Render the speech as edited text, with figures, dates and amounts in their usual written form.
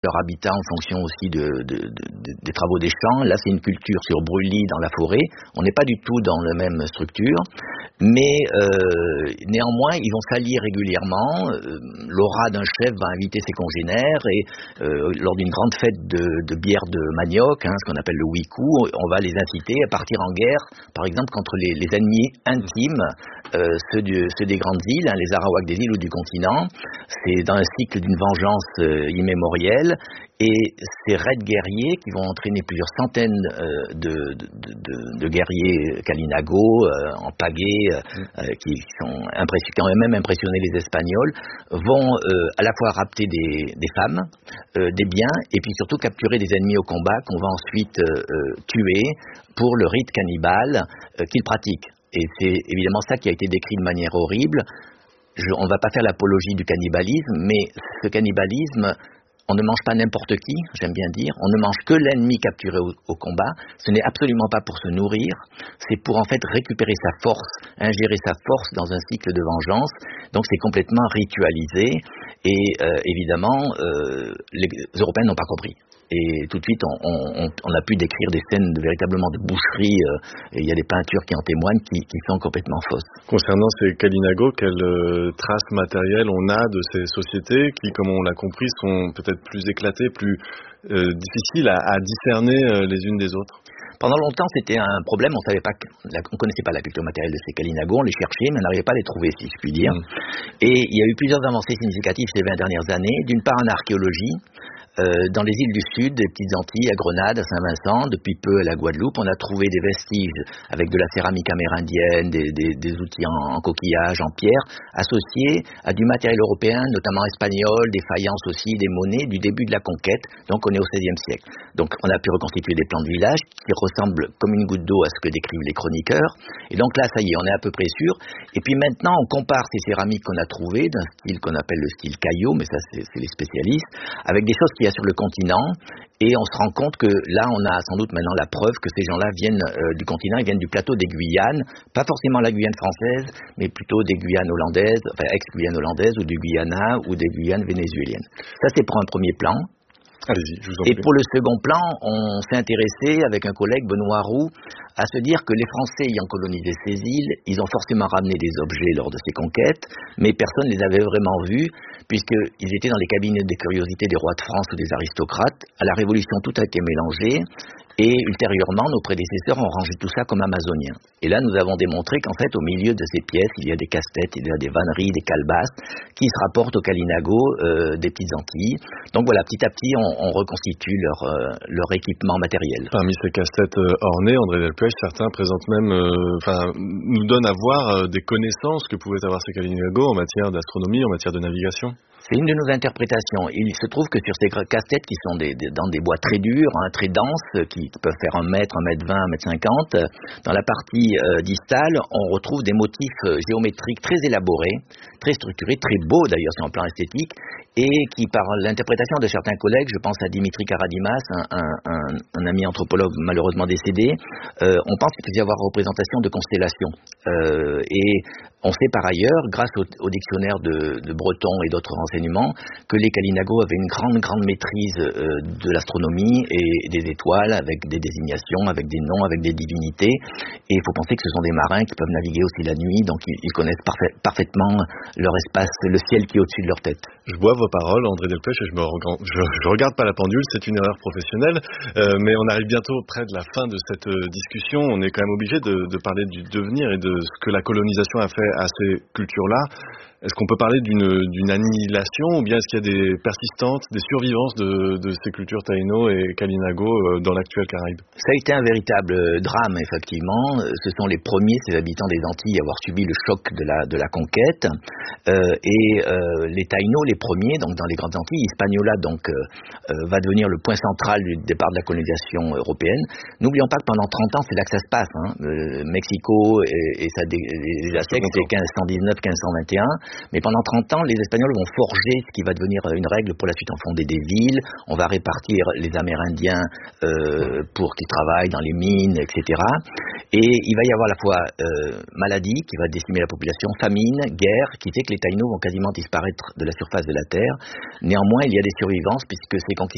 leur habitat en fonction aussi des travaux des champs. Là, c'est une culture sur brûlis dans la forêt. On n'est pas du tout dans la même structure, mais néanmoins, ils vont s'allier régulièrement. L'aura d'un chef va inviter ses congénères et lors d'une grande fête de bière de manioc, ce qu'on appelle le wiku, on va les inciter à partir en guerre, par exemple contre les ennemis intimes, ceux des grandes îles, les Arawaks des îles ou du continent. C'est dans un cycle d'une vengeance immémorielle. Et ces raids guerriers qui vont entraîner plusieurs centaines de guerriers Kalinago en pagaie, qui ont même impressionné les Espagnols, vont à la fois rapter des femmes, des biens, et puis surtout capturer des ennemis au combat qu'on va ensuite tuer pour le rite cannibale qu'ils pratiquent. Et c'est évidemment ça qui a été décrit de manière horrible. On ne va pas faire l'apologie du cannibalisme, mais ce cannibalisme, on ne mange pas n'importe qui, j'aime bien dire, on ne mange que l'ennemi capturé au combat, ce n'est absolument pas pour se nourrir, c'est pour en fait récupérer sa force, ingérer sa force dans un cycle de vengeance, donc c'est complètement ritualisé, et évidemment, les Européens n'ont pas compris. Et tout de suite, on a pu décrire des scènes véritablement de boucherie, et il y a des peintures qui en témoignent, qui sont complètement fausses. Concernant ces Kalinago, quelles traces matérielles on a de ces sociétés qui, comme on l'a compris, sont peut-être plus éclatées, plus difficiles à discerner les unes des autres? Pendant longtemps, c'était un problème, on connaissait pas la culture matérielle de ces Kalinago, on les cherchait, mais on n'arrivait pas à les trouver, si je puis dire. Et il y a eu plusieurs avancées significatives ces 20 dernières années, d'une part en archéologie, dans les îles du Sud, des Petites Antilles, à Grenade, à Saint-Vincent, depuis peu à la Guadeloupe, on a trouvé des vestiges avec de la céramique amérindienne, des outils en coquillage, en pierre, associés à du matériel européen, notamment espagnol, des faïences aussi, des monnaies du début de la conquête, donc on est au XVIe siècle. Donc on a pu reconstituer des plans de village qui ressemblent comme une goutte d'eau à ce que décrivent les chroniqueurs, et donc là, ça y est, on est à peu près sûr. Et puis maintenant, on compare ces céramiques qu'on a trouvées, d'un style qu'on appelle le style caillot, mais ça c'est les spécialistes, avec des choses qu'il y a sur le continent, et on se rend compte que là on a sans doute maintenant la preuve que ces gens-là viennent du continent, ils viennent du plateau des Guyanes, pas forcément la Guyane française, mais plutôt des Guyanes hollandaises, enfin ex-Guyanes hollandaises, ou du Guyana, ou des Guyanes vénézuéliennes. Ça c'est pour un premier plan. Allez-y, je vous en prie. Et pour le second plan, on s'est intéressé avec un collègue, Benoît Roux, à se dire que les Français ayant colonisé ces îles, ils ont forcément ramené des objets lors de ces conquêtes, mais personne ne les avait vraiment vus, puisqu'ils étaient dans les cabinets des curiosités des rois de France ou des aristocrates. À la Révolution, tout a été mélangé. Et ultérieurement, nos prédécesseurs ont rangé tout ça comme amazonien. Et là, nous avons démontré qu'en fait, au milieu de ces pièces, il y a des casse-têtes, il y a des vanneries, des calebasses, qui se rapportent aux Kalinago des Petites Antilles. Donc voilà, petit à petit, on reconstitue leur équipement matériel. Parmi ces casse-têtes ornées, André Delpech, certains présentent même, nous donnent à voir des connaissances que pouvaient avoir ces Kalinago en matière d'astronomie, en matière de navigation. C'est une de nos interprétations. Il se trouve que sur ces casse-têtes qui sont dans des bois très durs, très denses, qui peuvent faire 1 mètre, 1 mètre 20, 1 mètre 50, dans la partie distale, on retrouve des motifs géométriques très élaborés, très structurés, très beaux d'ailleurs sur un plan esthétique, et qui, par l'interprétation de certains collègues, je pense à Dimitri Karadimas, un ami anthropologue malheureusement décédé, on pense qu'il peut y avoir représentation de constellations. Et on sait par ailleurs, grâce au dictionnaire de Breton et d'autres renseignements, que les Kalinago avaient une grande maîtrise de l'astronomie et des étoiles, avec des désignations, avec des noms, avec des divinités. Et il faut penser que ce sont des marins qui peuvent naviguer aussi la nuit, donc ils connaissent parfaitement leur espace, le ciel qui est au-dessus de leur tête. Je bois vos paroles, André Delpech, et je regarde pas la pendule, c'est une erreur professionnelle, mais on arrive bientôt près de la fin de cette discussion. On est quand même obligé de parler du devenir et de ce que la colonisation a fait à ces cultures-là. Est-ce qu'on peut parler d'une annihilation, ou bien est-ce qu'il y a des persistantes, des survivances de ces cultures taïno et Kalinago dans l'actuel Caraïbe? Ça a été un véritable drame, effectivement. Ce sont les premiers, ces habitants des Antilles, à avoir subi le choc de la conquête. Les taïnos, les premiers, donc dans les grandes Antilles, Hispaniola donc va devenir le point central du départ de la colonisation européenne. N'oublions pas que pendant 30 ans, c'est là que ça se passe. Mexico et les Aztèques, c'est 1519-1521. Mais pendant 30 ans, les Espagnols vont forger ce qui va devenir une règle pour la suite, en fonder des villes, on va répartir les Amérindiens pour qu'ils travaillent dans les mines, etc. Et il va y avoir à la fois maladie qui va décimer la population, famine, guerre, qui fait que les Taïnos vont quasiment disparaître de la surface de la Terre. Néanmoins, il y a des survivances puisque ces